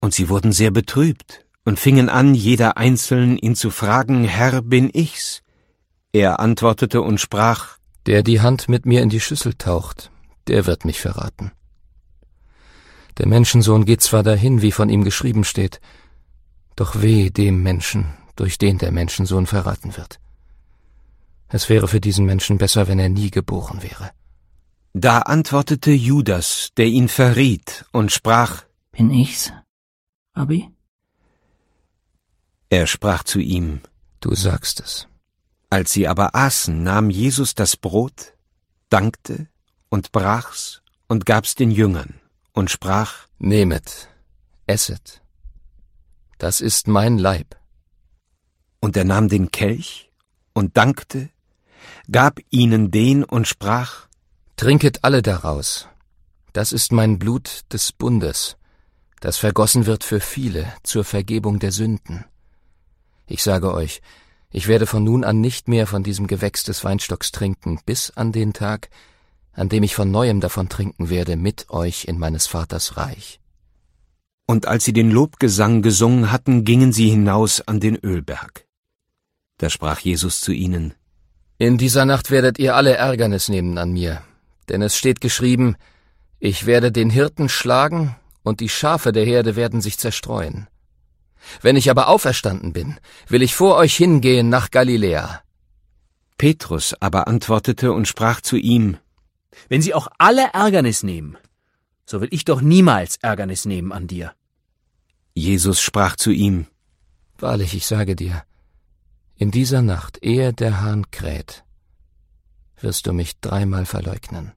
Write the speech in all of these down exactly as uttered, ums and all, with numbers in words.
Und sie wurden sehr betrübt und fingen an, jeder einzeln ihn zu fragen, Herr, bin ich's? Er antwortete und sprach, Der die Hand mit mir in die Schüssel taucht, der wird mich verraten. Der Menschensohn geht zwar dahin, wie von ihm geschrieben steht, doch weh dem Menschen, durch den der Menschensohn verraten wird. Es wäre für diesen Menschen besser, wenn er nie geboren wäre. Da antwortete Judas, der ihn verriet, und sprach, Bin ich's, Rabbi? Er sprach zu ihm, Du sagst es. Als sie aber aßen, nahm Jesus das Brot, dankte und brach's und gab's den Jüngern und sprach, Nehmet, esset, das ist mein Leib. Und er nahm den Kelch und dankte, gab ihnen den und sprach, Trinket alle daraus, das ist mein Blut des Bundes, das vergossen wird für viele zur Vergebung der Sünden. Ich sage euch, ich werde von nun an nicht mehr von diesem Gewächs des Weinstocks trinken, bis an den Tag, an dem ich von Neuem davon trinken werde mit euch in meines Vaters Reich. Und als sie den Lobgesang gesungen hatten, gingen sie hinaus an den Ölberg. Da sprach Jesus zu ihnen, In dieser Nacht werdet ihr alle Ärgernis nehmen an mir, denn es steht geschrieben, ich werde den Hirten schlagen, und die Schafe der Herde werden sich zerstreuen. Wenn ich aber auferstanden bin, will ich vor euch hingehen nach Galiläa. Petrus aber antwortete und sprach zu ihm, Wenn sie auch alle Ärgernis nehmen, so will ich doch niemals Ärgernis nehmen an dir. Jesus sprach zu ihm, Wahrlich, ich sage dir, in dieser Nacht, ehe der Hahn kräht, wirst du mich dreimal verleugnen.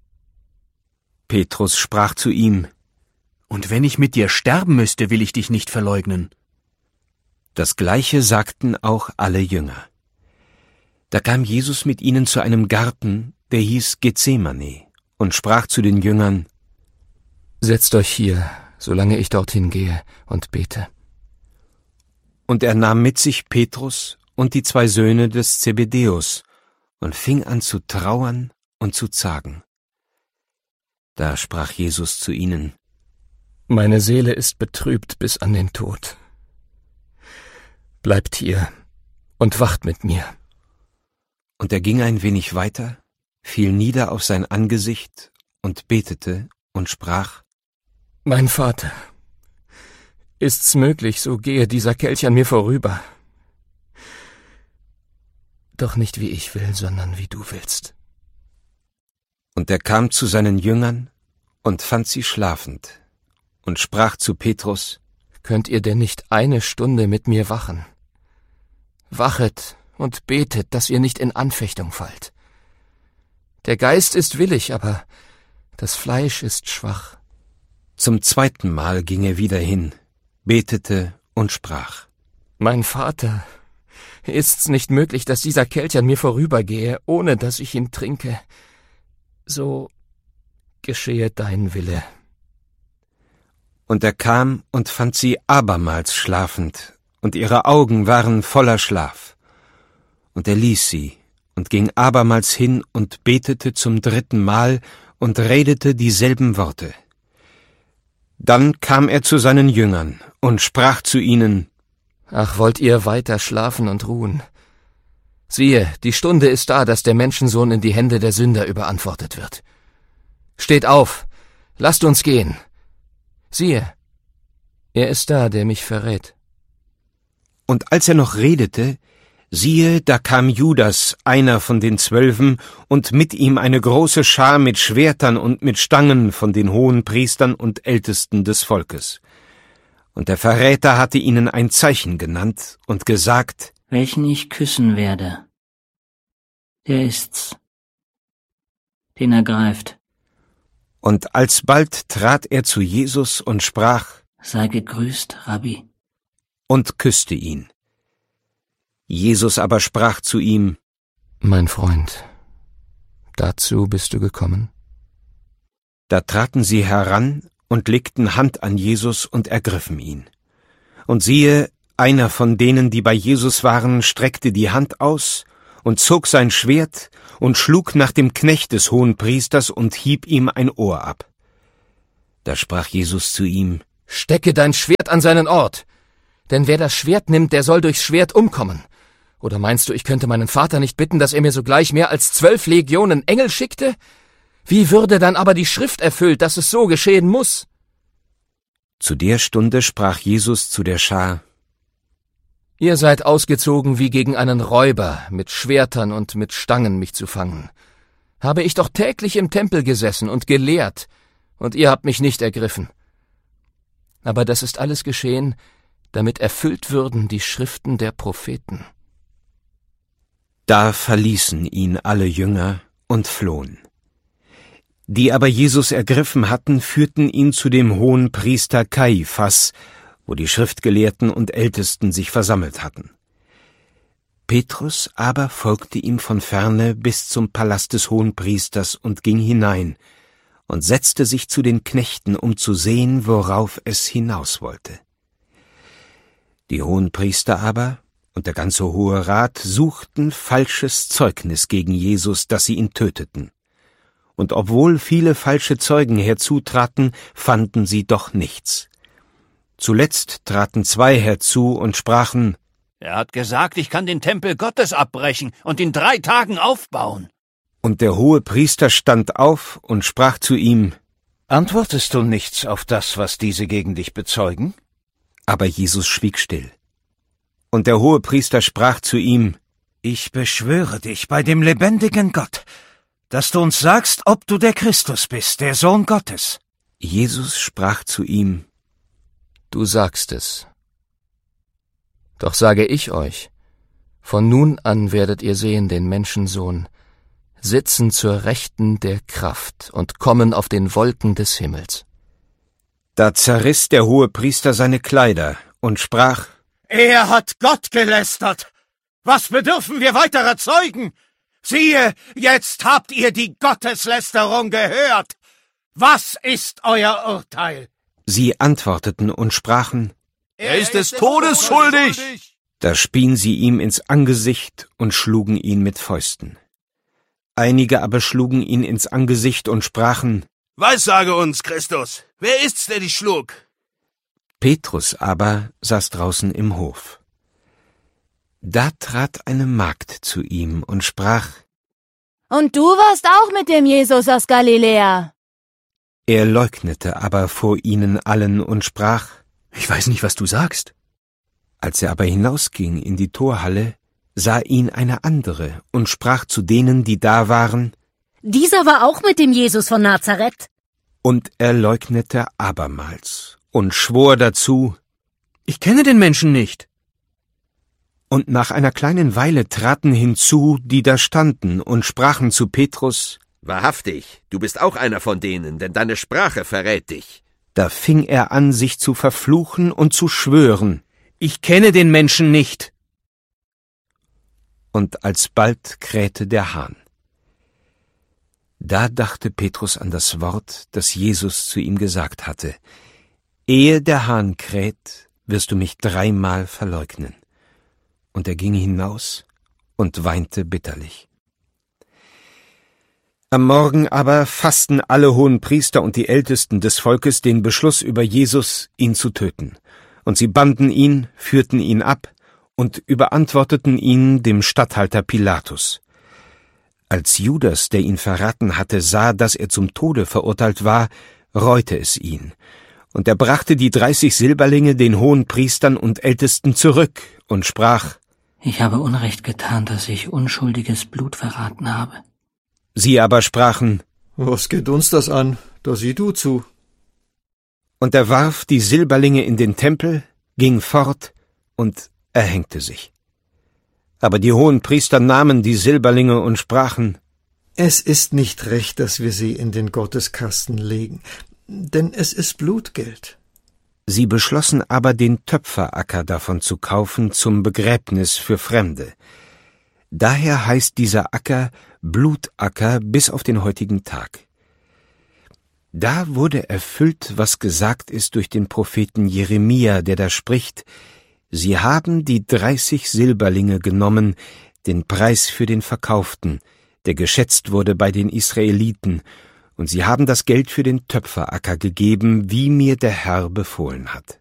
Petrus sprach zu ihm, Und wenn ich mit dir sterben müsste, will ich dich nicht verleugnen. Das Gleiche sagten auch alle Jünger. Da kam Jesus mit ihnen zu einem Garten, der hieß Gethsemane, und sprach zu den Jüngern, Setzt euch hier, solange ich dorthin gehe und bete. Und er nahm mit sich Petrus und die zwei Söhne des Zebedäus und fing an zu trauern und zu zagen. Da sprach Jesus zu ihnen, Meine Seele ist betrübt bis an den Tod. Bleibt hier und wacht mit mir. Und er ging ein wenig weiter, fiel nieder auf sein Angesicht und betete und sprach, Mein Vater, ist's möglich, so gehe dieser Kelch an mir vorüber. Doch nicht wie ich will, sondern wie du willst. Und er kam zu seinen Jüngern und fand sie schlafend und sprach zu Petrus, Könnt ihr denn nicht eine Stunde mit mir wachen? Wachet und betet, dass ihr nicht in Anfechtung fallt. Der Geist ist willig, aber das Fleisch ist schwach. Zum zweiten Mal ging er wieder hin, betete und sprach, Mein Vater, ist's nicht möglich, dass dieser Kelch an mir vorübergehe, ohne dass ich ihn trinke? So geschehe dein Wille. Und er kam und fand sie abermals schlafend, und ihre Augen waren voller Schlaf. Und er ließ sie und ging abermals hin und betete zum dritten Mal und redete dieselben Worte. Dann kam er zu seinen Jüngern und sprach zu ihnen, Ach, wollt ihr weiter schlafen und ruhen? Siehe, die Stunde ist da, dass der Menschensohn in die Hände der Sünder überantwortet wird. Steht auf, lasst uns gehen. Siehe, er ist da, der mich verrät. Und als er noch redete, siehe, da kam Judas, einer von den Zwölfen, und mit ihm eine große Schar mit Schwertern und mit Stangen von den Hohenpriestern und Ältesten des Volkes. Und der Verräter hatte ihnen ein Zeichen genannt und gesagt, Welchen ich küssen werde, der ist's, den ergreift. Und alsbald trat er zu Jesus und sprach, Sei gegrüßt, Rabbi, und küsste ihn. Jesus aber sprach zu ihm, Mein Freund, dazu bist du gekommen? Da traten sie heran und legten Hand an Jesus und ergriffen ihn. Und siehe, einer von denen, die bei Jesus waren, streckte die Hand aus und zog sein Schwert und schlug nach dem Knecht des Hohenpriesters und hieb ihm ein Ohr ab. Da sprach Jesus zu ihm, Stecke dein Schwert an seinen Ort, denn wer das Schwert nimmt, der soll durchs Schwert umkommen. Oder meinst du, ich könnte meinen Vater nicht bitten, dass er mir sogleich mehr als zwölf Legionen Engel schickte? Wie würde dann aber die Schrift erfüllt, dass es so geschehen muss?« Zu der Stunde sprach Jesus zu der Schar: »Ihr seid ausgezogen wie gegen einen Räuber, mit Schwertern und mit Stangen mich zu fangen. Habe ich doch täglich im Tempel gesessen und gelehrt, und ihr habt mich nicht ergriffen. Aber das ist alles geschehen, damit erfüllt würden die Schriften der Propheten.« Da verließen ihn alle Jünger und flohen. Die aber Jesus ergriffen hatten, führten ihn zu dem Hohenpriester Kaiphas, wo die Schriftgelehrten und Ältesten sich versammelt hatten. Petrus aber folgte ihm von ferne bis zum Palast des Hohenpriesters und ging hinein und setzte sich zu den Knechten, um zu sehen, worauf es hinaus wollte. Die Hohenpriester aber und der ganze Hohe Rat suchten falsches Zeugnis gegen Jesus, dass sie ihn töteten. Und obwohl viele falsche Zeugen herzutraten, fanden sie doch nichts. Zuletzt traten zwei herzu und sprachen: »Er hat gesagt, ich kann den Tempel Gottes abbrechen und in drei Tagen aufbauen.« Und der Hohepriester stand auf und sprach zu ihm: »Antwortest du nichts auf das, was diese gegen dich bezeugen?« Aber Jesus schwieg still. Und der Hohepriester sprach zu ihm: »Ich beschwöre dich bei dem lebendigen Gott, dass du uns sagst, ob du der Christus bist, der Sohn Gottes.« Jesus sprach zu ihm: »Du sagst es. Doch sage ich euch, von nun an werdet ihr sehen den Menschensohn sitzen zur Rechten der Kraft und kommen auf den Wolken des Himmels.« Da zerriss der Hohepriester seine Kleider und sprach: »Er hat Gott gelästert. Was bedürfen wir weiterer Zeugen? Siehe, jetzt habt ihr die Gotteslästerung gehört. Was ist euer Urteil?« Sie antworteten und sprachen: »Er ist des Todes schuldig!« Da spien sie ihm ins Angesicht und schlugen ihn mit Fäusten. Einige aber schlugen ihn ins Angesicht und sprachen: »Weissage uns, Christus, wer ist's, der dich schlug?« Petrus aber saß draußen im Hof. Da trat eine Magd zu ihm und sprach: »Und du warst auch mit dem Jesus aus Galiläa?« Er leugnete aber vor ihnen allen und sprach: »Ich weiß nicht, was du sagst.« Als er aber hinausging in die Torhalle, sah ihn eine andere und sprach zu denen, die da waren: »Dieser war auch mit dem Jesus von Nazareth.« Und er leugnete abermals und schwor dazu: »Ich kenne den Menschen nicht.« Und nach einer kleinen Weile traten hinzu, die da standen, und sprachen zu Petrus: »Wahrhaftig, du bist auch einer von denen, denn deine Sprache verrät dich.« Da fing er an, sich zu verfluchen und zu schwören: »Ich kenne den Menschen nicht.« Und alsbald krähte der Hahn. Da dachte Petrus an das Wort, das Jesus zu ihm gesagt hatte: »Ehe der Hahn kräht, wirst du mich dreimal verleugnen.« Und er ging hinaus und weinte bitterlich. Am Morgen aber fassten alle Hohenpriester und die Ältesten des Volkes den Beschluss über Jesus, ihn zu töten. Und sie banden ihn, führten ihn ab und überantworteten ihn dem Statthalter Pilatus. Als Judas, der ihn verraten hatte, sah, dass er zum Tode verurteilt war, reute es ihn. Und er brachte die dreißig Silberlinge den Hohenpriestern und Ältesten zurück und sprach: »Ich habe Unrecht getan, dass ich unschuldiges Blut verraten habe.« Sie aber sprachen: »Was geht uns das an? Da sieh du zu.« Und er warf die Silberlinge in den Tempel, ging fort und erhängte sich. Aber die Hohenpriester nahmen die Silberlinge und sprachen: »Es ist nicht recht, dass wir sie in den Gotteskasten legen, denn es ist Blutgeld.« Sie beschlossen aber, den Töpferacker davon zu kaufen zum Begräbnis für Fremde. Daher heißt dieser Acker Blutacker bis auf den heutigen Tag. Da wurde erfüllt, was gesagt ist durch den Propheten Jeremia, der da spricht: Sie haben die dreißig Silberlinge genommen, den Preis für den Verkauften, der geschätzt wurde bei den Israeliten, und sie haben das Geld für den Töpferacker gegeben, wie mir der Herr befohlen hat.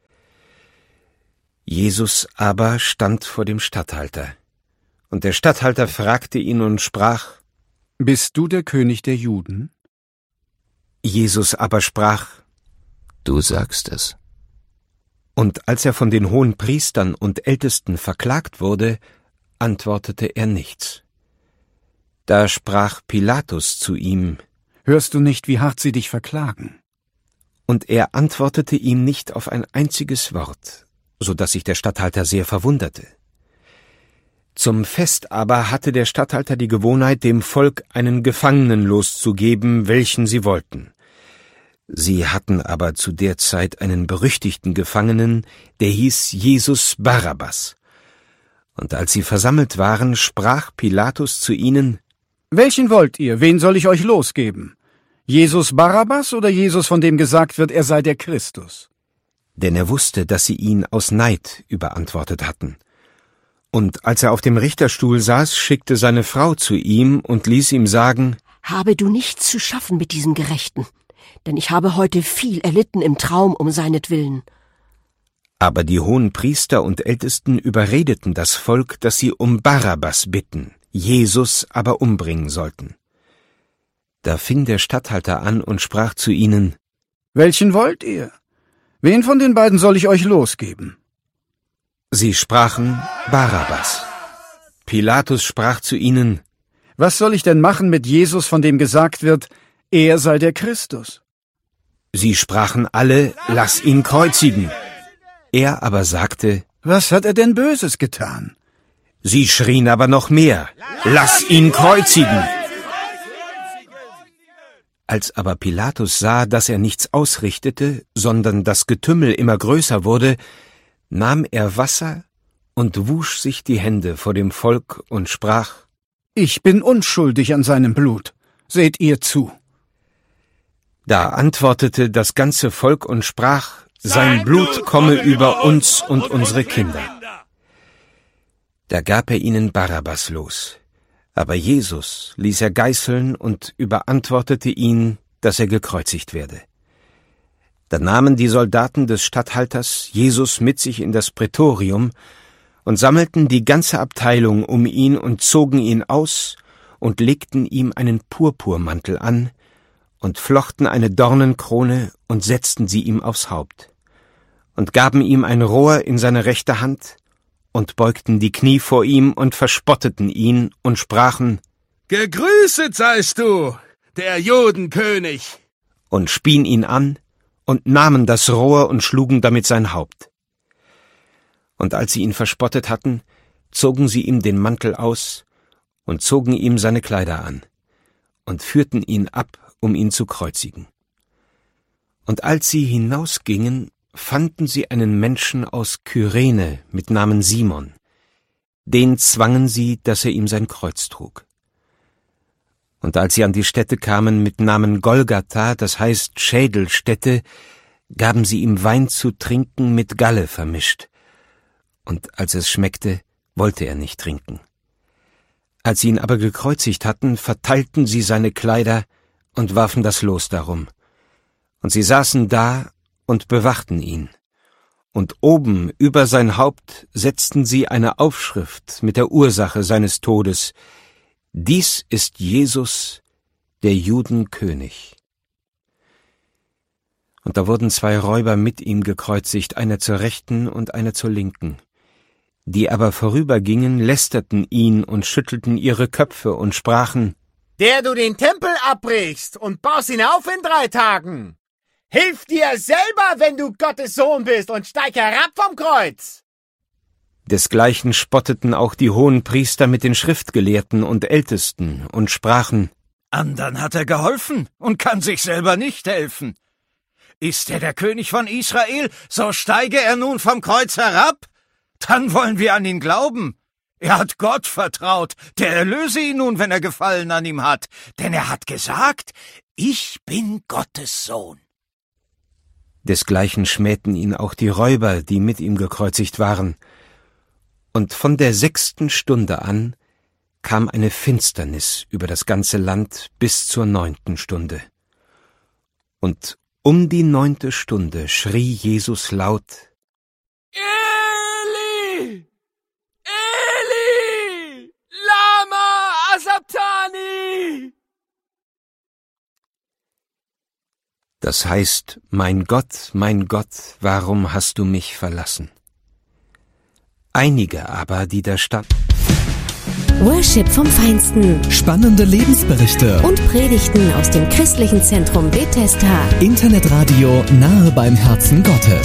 Jesus aber stand vor dem Statthalter, und der Statthalter fragte ihn und sprach: Bist du der König der Juden? Jesus aber sprach: Du sagst es. Und als er von den hohen Priestern und Ältesten verklagt wurde, antwortete er nichts. Da sprach Pilatus zu ihm: Hörst du nicht, wie hart sie dich verklagen? Und er antwortete ihm nicht auf ein einziges Wort, so dass sich der Statthalter sehr verwunderte. Zum Fest aber hatte der Statthalter die Gewohnheit, dem Volk einen Gefangenen loszugeben, welchen sie wollten. Sie hatten aber zu der Zeit einen berüchtigten Gefangenen, der hieß Jesus Barabbas. Und als sie versammelt waren, sprach Pilatus zu ihnen: Welchen wollt ihr? Wen soll ich euch losgeben? Jesus Barabbas oder Jesus, von dem gesagt wird, er sei der Christus? Denn er wusste, dass sie ihn aus Neid überantwortet hatten. Und als er auf dem Richterstuhl saß, schickte seine Frau zu ihm und ließ ihm sagen: Habe du nichts zu schaffen mit diesem Gerechten, denn ich habe heute viel erlitten im Traum um seinetwillen. Aber die hohen Priester und Ältesten überredeten das Volk, dass sie um Barabbas bitten, Jesus aber umbringen sollten. Da fing der Statthalter an und sprach zu ihnen: Welchen wollt ihr? Wen von den beiden soll ich euch losgeben? Sie sprachen: Barabbas. Pilatus sprach zu ihnen: Was soll ich denn machen mit Jesus, von dem gesagt wird, er sei der Christus? Sie sprachen alle: Lass ihn kreuzigen. Er aber sagte: Was hat er denn Böses getan? Sie schrien aber noch mehr: Lass ihn kreuzigen! Als aber Pilatus sah, dass er nichts ausrichtete, sondern das Getümmel immer größer wurde, nahm er Wasser und wusch sich die Hände vor dem Volk und sprach: Ich bin unschuldig an seinem Blut. Seht ihr zu. Da antwortete das ganze Volk und sprach: Sein Blut komme über uns und unsere Kinder. Da gab er ihnen Barabbas los. Aber Jesus ließ er geißeln und überantwortete ihn, dass er gekreuzigt werde. Da nahmen die Soldaten des Statthalters Jesus mit sich in das Prätorium und sammelten die ganze Abteilung um ihn und zogen ihn aus und legten ihm einen Purpurmantel an und flochten eine Dornenkrone und setzten sie ihm aufs Haupt und gaben ihm ein Rohr in seine rechte Hand und beugten die Knie vor ihm und verspotteten ihn und sprachen: Gegrüßet seist du, der Judenkönig! Und spien ihn an und nahmen das Rohr und schlugen damit sein Haupt. Und als sie ihn verspottet hatten, zogen sie ihm den Mantel aus und zogen ihm seine Kleider an und führten ihn ab, um ihn zu kreuzigen. Und als sie hinausgingen, fanden sie einen Menschen aus Kyrene mit Namen Simon. Den zwangen sie, dass er ihm sein Kreuz trug. Und als sie an die Stätte kamen mit Namen Golgatha, das heißt Schädelstätte, gaben sie ihm Wein zu trinken mit Galle vermischt. Und als es schmeckte, wollte er nicht trinken. Als sie ihn aber gekreuzigt hatten, verteilten sie seine Kleider und warfen das Los darum. Und sie saßen da und bewachten ihn. Und oben über sein Haupt setzten sie eine Aufschrift mit der Ursache seines Todes: Dies ist Jesus, der Judenkönig. Und da wurden zwei Räuber mit ihm gekreuzigt, einer zur Rechten und einer zur Linken. Die aber vorübergingen, lästerten ihn und schüttelten ihre Köpfe und sprachen: Der du den Tempel abbrichst und baust ihn auf in drei Tagen! Hilf dir selber, wenn du Gottes Sohn bist, und steig herab vom Kreuz! Desgleichen spotteten auch die hohen Priester mit den Schriftgelehrten und Ältesten und sprachen: Andern hat er geholfen und kann sich selber nicht helfen. Ist er der König von Israel, so steige er nun vom Kreuz herab. Dann wollen wir an ihn glauben. Er hat Gott vertraut, der erlöse ihn nun, wenn er Gefallen an ihm hat. Denn er hat gesagt: Ich bin Gottes Sohn. Desgleichen schmähten ihn auch die Räuber, die mit ihm gekreuzigt waren. Und von der sechsten Stunde an kam eine Finsternis über das ganze Land bis zur neunten Stunde. Und um die neunte Stunde schrie Jesus laut: Eli! Eli! Lama Asabtani! Das heißt: Mein Gott, mein Gott, warum hast du mich verlassen? Einige aber, die da standen. Worship vom Feinsten. Spannende Lebensberichte. Und Predigten aus dem christlichen Zentrum Bethesda. Internetradio nahe beim Herzen Gottes.